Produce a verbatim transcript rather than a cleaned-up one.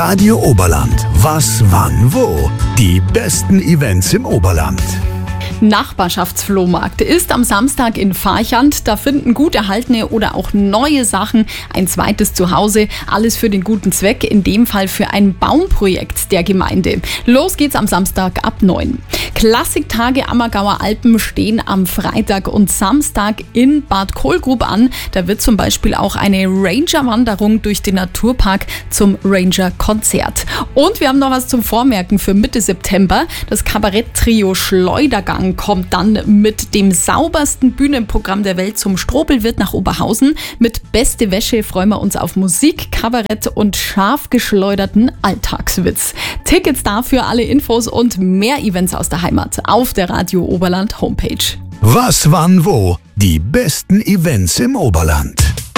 Radio Oberland. Was, wann, wo? Die besten Events im Oberland. Nachbarschaftsflohmarkt ist am Samstag in Farchant. Da finden gut erhaltene oder auch neue Sachen ein zweites Zuhause. Alles für den guten Zweck, in dem Fall für ein Baumprojekt der Gemeinde. Los geht's am Samstag ab neun. Klassiktage Ammergauer Alpen stehen am Freitag und Samstag in Bad Kohlgrub an. Da wird zum Beispiel auch eine Ranger-Wanderung durch den Naturpark zum Ranger-Konzert. Und wir haben noch was zum Vormerken für Mitte September. Das Kabarett-Trio Schleudergang kommt dann mit dem saubersten Bühnenprogramm der Welt zum Strobelwirt nach Oberhausen. Mit Beste Wäsche freuen wir uns auf Musik, Kabarett und scharf geschleuderten Alltagswitz. Tickets dafür, alle Infos und mehr Events aus der Heimat auf der Radio Oberland Homepage. Was, wann, wo? Die besten Events im Oberland.